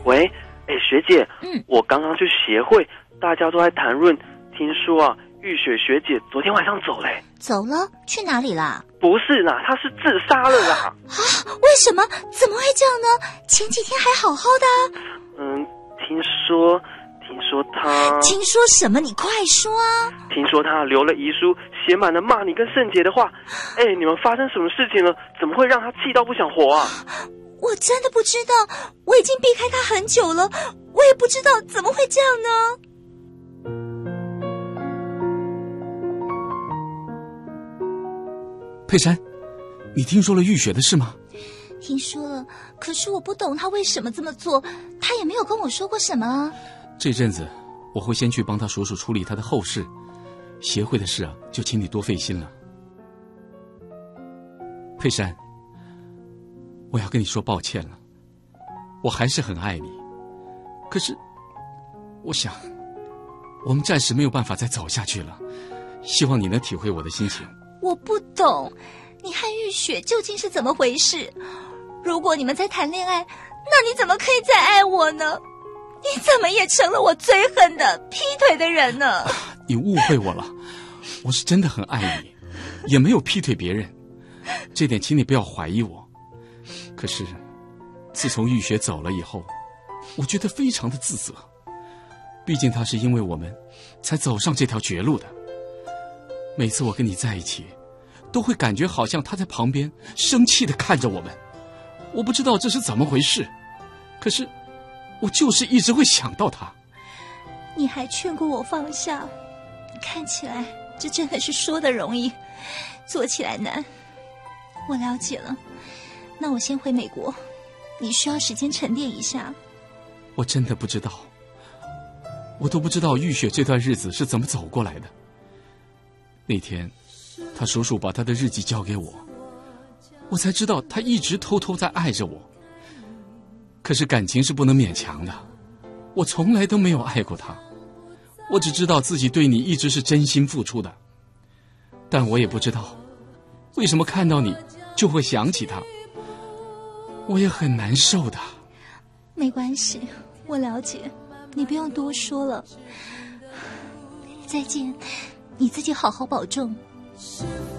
喂，学姐，我刚刚去协会，大家都在谈论，听说啊，玉雪学姐昨天晚上走嘞。 走了？去哪里啦？ 不是啦，她是自杀了啦。 啊？为什么？怎么会这样呢？前几天还好好的啊。 听说她…… 听说什么？你快说啊！ 听说她留了遗书，写满了骂你跟圣杰的话。你们发生什么事情了？怎么会让她气到不想活啊？ 我真的不知道，我已经避开她很久了，我也不知道怎么会这样呢。 佩珊，你听说了玉雪的事吗？ 听说了，可是我不懂她为什么这么做，她也没有跟我说过什么啊。 这阵子我会先去帮她叔叔处理她的后事，协会的事啊，就请你多费心了。佩珊，我要跟你说抱歉了，我还是很爱你，可是我想我们暂时没有办法再走下去了，希望你能体会我的心情。 我不懂，你和玉雪究竟是怎么回事？如果你们在谈恋爱，那你怎么可以再爱我呢？你怎么也成了我最恨的劈腿的人呢？ 你误会我了，我是真的很爱你，也没有劈腿别人，这点请你不要怀疑我。可是自从玉雪走了以后，我觉得非常的自责，毕竟她是因为我们才走上这条绝路的。每次我跟你在一起，都会感觉好像她在旁边生气地看着我们，我不知道这是怎么回事，可是我就是一直会想到她。 你还劝过我放下，看起来这真的是说的容易，做起来难。我了解了，那我先回美国，你需要时间沉淀一下。 我真的不知道，我都不知道玉雪这段日子是怎么走过来的。那天他叔叔把他的日记交给我，我才知道他一直偷偷在爱着我。可是感情是不能勉强的，我从来都没有爱过他，我只知道自己对你一直是真心付出的，但我也不知道为什么看到你就会想起他，我也很难受的。 没关系，我了解，你不用多说了。再见，你自己好好保重。